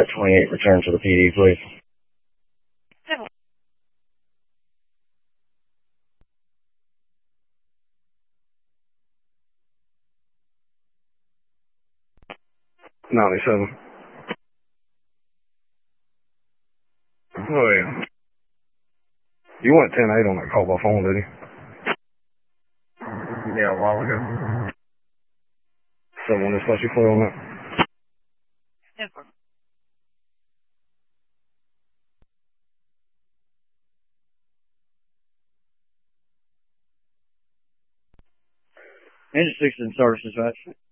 that 28 return to the PD, please. $97. Oh, yeah. You went 10-8 on that call by phone, didn't you? Yeah, a while ago. Someone just let you play on that? Engine 6 in service dispatch.